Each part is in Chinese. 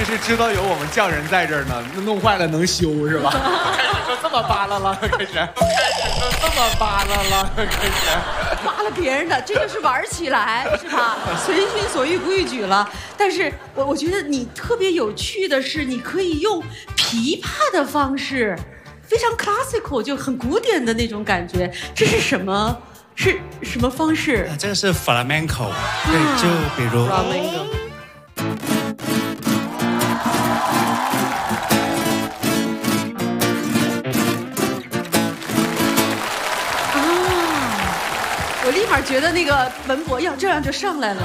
就是知道有我们匠人在这儿呢，弄坏了能修是吧？开始就这么扒拉了，开始就这么扒拉了，开始扒拉别人的，这就是玩起来是吧？随心所欲不逾矩了。但是我觉得你特别有趣的是，你可以用琵琶的方式，非常 classical 就很古典的那种感觉。这是什么？是什么方式？ 这个是 flamenco， 对，就比如 flamenco。我立马觉得那个文博要这样就上来了。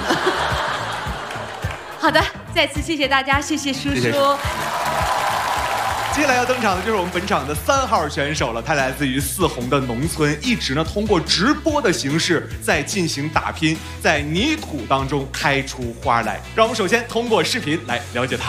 好的，再次谢谢大家，谢谢叔叔。 谢谢接下来要登场的就是我们本场的3号选手了，他来自于泗洪的农村，一直呢通过直播的形式在进行打拼，在泥土当中开出花来。让我们首先通过视频来了解他。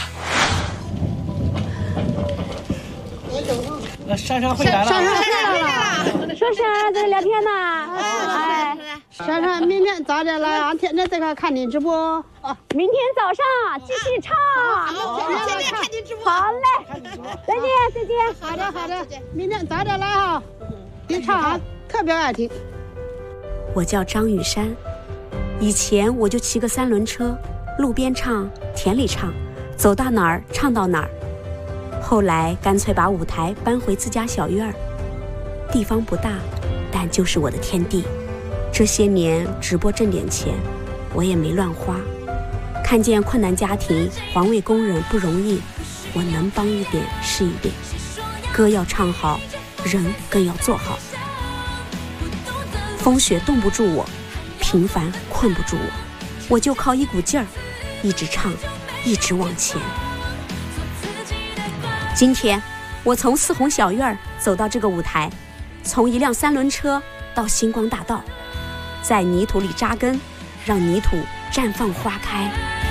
珊珊回来了， 珊珊回来了，说是在聊天呢。哎， 珊珊明天早点来啊，天天在这看你直播。 明天早上继续唱。 天天看你直播。 好嘞，再见再见。 好的好的，明天早点来哈。你唱啊，特别爱听。 我叫张雨珊，以前我就骑个3轮车，路边唱，田里唱，走到哪儿唱到哪儿。后来干脆把舞台搬回自家小院儿，地方不大，但就是我的天地。这些年直播挣点钱，我也没乱花。看见困难家庭、环卫工人不容易，我能帮一点是一点。歌要唱好，人更要做好。风雪冻不住我，平凡困不住我，我就靠一股劲儿，一直唱，一直往前。今天我从泗洪小院走到这个舞台，从一辆3轮车到星光大道，在泥土里扎根，让泥土绽放花开。